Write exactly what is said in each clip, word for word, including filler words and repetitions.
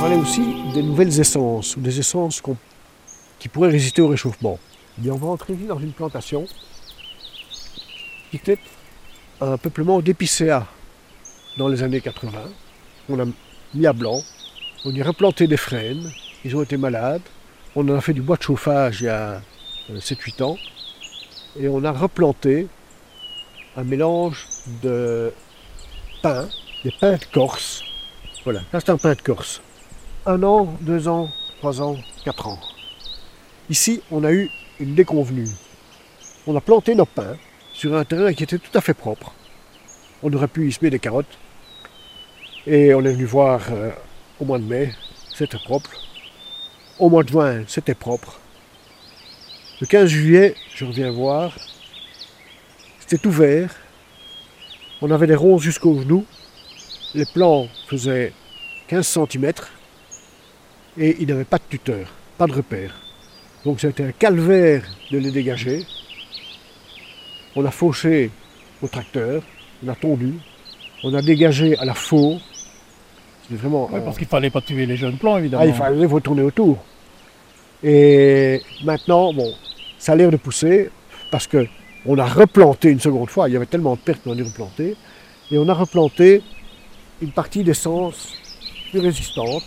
parlait aussi des nouvelles essences, ou des essences qu'on- qui pourraient résister au réchauffement. Eh bien, on va entrer ici dans une plantation qui était un peuplement d'épicéas dans les années quatre-vingts. On a mis à blanc, on y a replanté des frênes, ils ont été malades, on en a fait du bois de chauffage il y a sept huit ans, et on a replanté un mélange de pins, des pins de Corse. Voilà, ça c'est un pin de Corse. Un an, deux ans, trois ans, quatre ans. Ici, on a eu une déconvenue. On a planté nos pins sur un terrain qui était tout à fait propre. On aurait pu y semer des carottes. Et on est venu voir euh, au mois de mai, c'était propre. Au mois de juin, c'était propre. Le quinze juillet, je reviens voir, c'était tout vert. On avait des ronces jusqu'aux genoux. Les plants faisaient quinze centimètres. Et il n'avait pas de tuteur, pas de repère. Donc c'était un calvaire de les dégager. On a fauché au tracteur, on a tondu, on a dégagé à la faux. C'était vraiment. Ouais, euh, parce qu'il ne fallait pas tuer les jeunes plants, évidemment. Ah, il fallait retourner autour. Et maintenant, bon, ça a l'air de pousser parce qu'on a replanté une seconde fois. Il y avait tellement de pertes qu'on a dû replanter. Et on a replanté une partie d'essence plus résistante.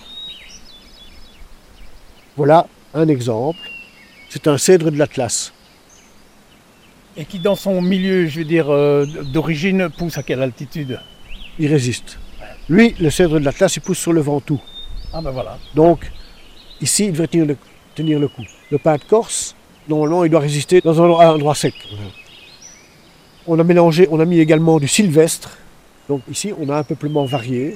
Voilà un exemple. C'est un cèdre de l'Atlas. Et qui, dans son milieu, je veux dire, euh, d'origine, pousse à quelle altitude? Il résiste. Lui, le cèdre de l'Atlas, il pousse sur le Ventoux. Ah ben voilà. Donc, ici, il devrait tenir le, tenir le coup. Le pin de Corse, normalement, il doit résister dans un endroit, un endroit sec. On a mélangé, on a mis également du sylvestre. Donc ici, on a un peuplement varié.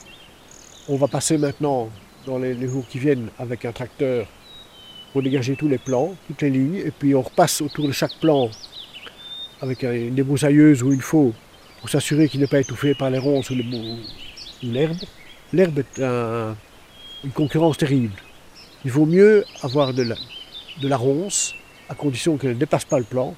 On va passer maintenant, dans les, les jours qui viennent, avec un tracteur pour dégager tous les plants, toutes les lignes. Et puis on repasse autour de chaque plant avec un- une débroussailleuse ou une faux pour s'assurer qu'il n'est pas étouffé par les ronces ou les bou- ou l'herbe. L'herbe est un- une concurrence terrible. Il vaut mieux avoir de la, de la ronce, à condition qu'elle ne dépasse pas le plant.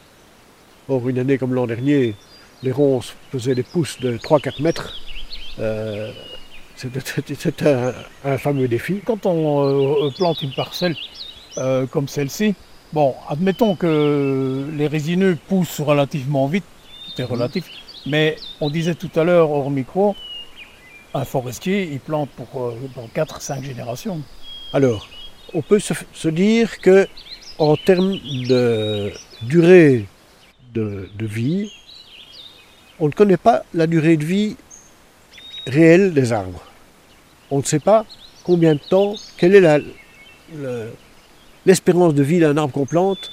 Or, une année comme l'an dernier, les ronces faisaient des pousses de trois à quatre mètres. Euh, C'était c'était un, un fameux défi. Quand on euh, plante une parcelle euh, comme celle-ci, bon, admettons que les résineux poussent relativement vite, c'est relatif, mais on disait tout à l'heure hors micro, un forestier, il plante pour, euh, pour quatre cinq générations. Alors, on peut se, se dire que en termes de durée de, de vie, on ne connaît pas la durée de vie réelle des arbres. On ne sait pas combien de temps, quelle est la- le- l'espérance de vie d'un arbre qu'on plante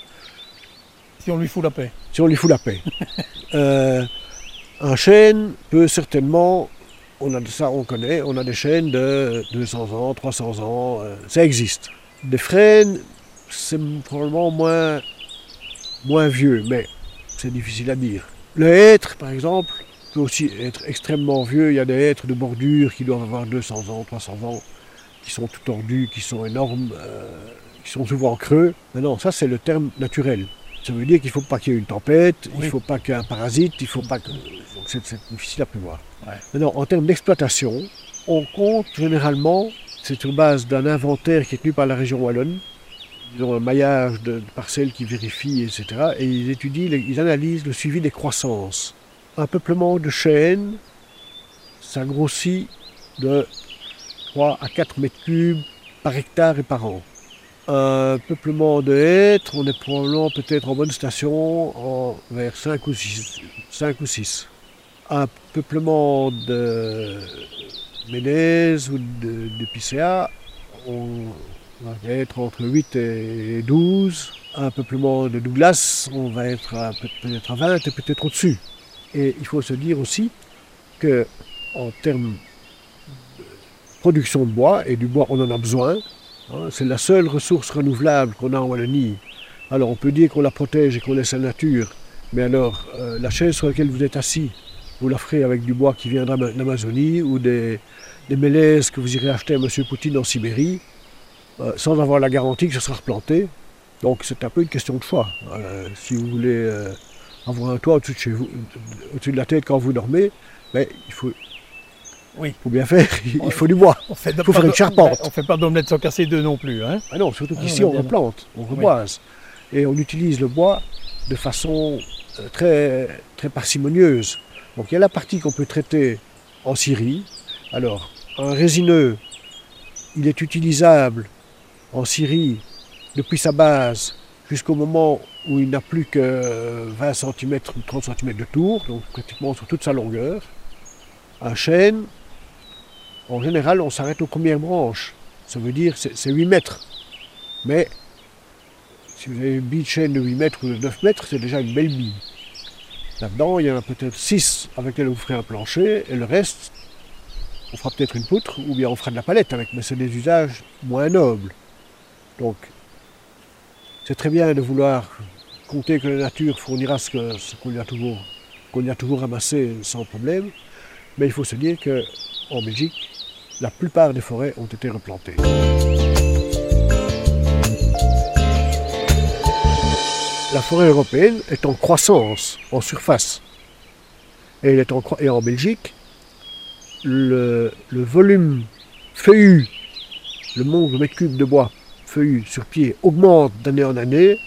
Si on lui fout la paix. si on lui fout la paix. Euh, un chêne peut certainement, on a de ça, on connaît, on a des chênes de deux cents ans, trois cents ans, euh, ça existe. Des frênes, c'est probablement moins, moins vieux, mais c'est difficile à dire. Le hêtre, par exemple, peut aussi être extrêmement vieux. Il y a des hêtres de bordure qui doivent avoir deux cents ans, trois cents ans, qui sont tout tordus, qui sont énormes, euh, qui sont souvent creux. Mais non, ça c'est le terme naturel. Ça veut dire qu'il ne faut pas qu'il y ait une tempête, il Oui. ne faut pas qu'il y ait un parasite, il ne faut pas que... Donc c'est, c'est difficile à prévoir. Ouais. Maintenant, en termes d'exploitation, on compte généralement, c'est sur base d'un inventaire qui est tenu par la région wallonne. Ils ont un maillage de, de parcelles qui vérifient, et cetera. Et ils étudient, les- ils analysent le suivi des croissances. Un peuplement de chênes, ça grossit de trois à quatre mètres cubes par hectare et par an. Un peuplement de hêtres, on est probablement peut-être en bonne station en, vers cinq ou six. cinq ou six. Un peuplement de ménèse ou de, de picéa, on va être entre huit et douze. Un peuplement de Douglas, on va être à, peut-être à vingt et peut-être au-dessus. Et il faut se dire aussi que en termes de production de bois, et du bois on en a besoin, hein, c'est la seule ressource renouvelable qu'on a en Wallonie. Alors on peut dire qu'on la protège et qu'on laisse la nature, mais alors euh, la chaise sur laquelle vous êtes assis, vous la ferez avec du bois qui viendra d'Amazonie ou des, des mélèzes que vous irez acheter à M. Poutine en Sibérie, euh, sans avoir la garantie que ce sera replanté. Donc c'est un peu une question de choix. Euh, si vous voulez euh, avoir un toit au-dessus de, chez vous, au-dessus de la tête quand vous dormez, ben, il faut Oui. Pour bien faire, il faut du bois. On fait Il faut faire une charpente. On ne fait pas d'omelette sans casser deux non plus. Hein. Ah non, surtout Ah, qu'ici on on est bien. replante, on reboise. Et on utilise le bois de façon euh, très, très parcimonieuse. Donc il y a la partie qu'on peut traiter en scierie. Alors, un résineux, il est utilisable en scierie depuis sa base jusqu'au moment où il n'a plus que vingt centimètres ou trente centimètres de tour, donc pratiquement sur toute sa longueur. Un chêne, en général, on s'arrête aux premières branches. Ça veut dire que c'est huit mètres. Mais si vous avez une bille de chêne de huit mètres ou de neuf mètres, c'est déjà une belle bille. Là-dedans, il y en a peut-être six avec lesquels vous ferez un plancher, et le reste, on fera peut-être une poutre, ou bien on fera de la palette avec, mais c'est des usages moins nobles. Donc, c'est très bien de vouloir compter que la nature fournira ce que- ce qu'on lui a toujours, qu'on lui a toujours ramassé sans problème, mais il faut se dire qu'en Belgique, la plupart des forêts ont été replantées. La forêt européenne est en croissance, en surface. Et, elle est en, croi- et en Belgique, le, le volume feuillu, le nombre de mètres cubes de bois feuillu sur pied augmente d'année en année.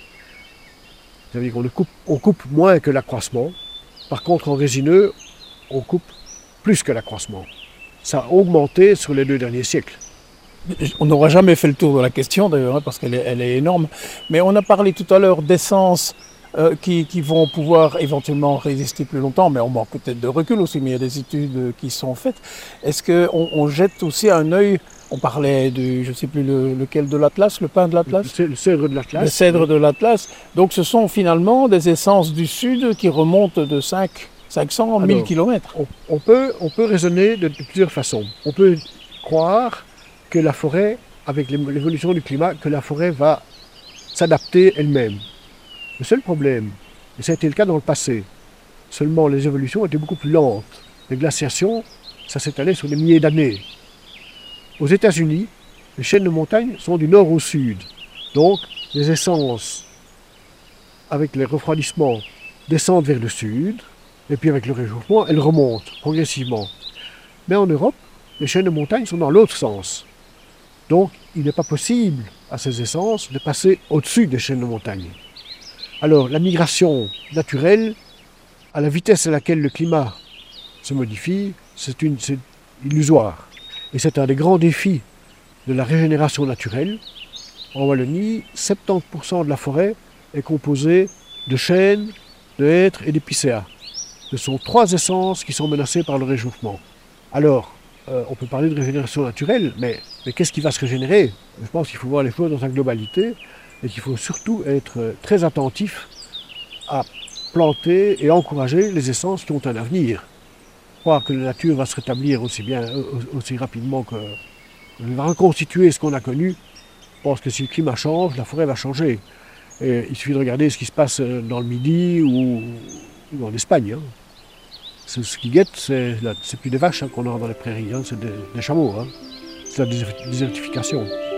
Ça veut dire qu'on ne coupe, on coupe moins que l'accroissement. Par contre, en résineux, on coupe plus que l'accroissement. Ça a augmenté sur les deux derniers siècles. On n'aura jamais fait le tour de la question d'ailleurs, hein, parce qu'elle est, elle est énorme. Mais on a parlé tout à l'heure d'essences euh, qui, qui vont pouvoir éventuellement résister plus longtemps, mais on manque peut-être de recul aussi, mais il y a des études euh, qui sont faites. Est-ce qu'on on jette aussi un œil, on parlait du, je ne sais plus le- lequel de l'Atlas, le pin de l'Atlas, C'est le cèdre de l'Atlas. le cèdre de l'Atlas. Donc ce sont finalement des essences du sud qui remontent de cinq, cinq cents, mille Alors, kilomètres. On, on peut, on peut raisonner de, de plusieurs façons. On peut croire que la forêt, avec l'é- l'évolution du climat, que la forêt va s'adapter elle-même. Le seul problème, et ça a été le cas dans le passé, seulement les évolutions étaient beaucoup plus lentes. Les glaciations, ça s'étalait sur des milliers d'années. Aux États-Unis, les chaînes de montagne sont du nord au sud. Donc, les essences, avec les refroidissements, descendent vers le sud, et puis avec le réchauffement, elles remontent progressivement. Mais en Europe, les chaînes de montagne sont dans l'autre sens. Donc, il n'est pas possible à ces essences de passer au-dessus des chaînes de montagne. Alors, la migration naturelle, à la vitesse à laquelle le climat se modifie, c'est une- c'est illusoire. Et c'est un des grands défis de la régénération naturelle. En Wallonie, soixante-dix pour cent de la forêt est composée de chênes, de hêtres et d'épicéas. Ce sont trois essences qui sont menacées par le réchauffement. Alors, euh, on peut parler de régénération naturelle, mais, mais qu'est-ce qui va se régénérer? Je pense qu'il faut voir les choses dans sa globalité et qu'il faut surtout être euh, très attentif à planter et encourager les essences qui ont un avenir. Croire que la nature va se rétablir aussi bien, euh, aussi rapidement que va reconstituer ce qu'on a connu. Je pense que si le climat change, la forêt va changer. Et il suffit de regarder ce qui se passe euh, dans le Midi ou, ou en Espagne. Hein. Ce ce qui guette, c'est la- c'est plus des vaches hein, qu'on aura dans les prairies, hein, c'est des, des chameaux. Hein. C'est la déser- désertification.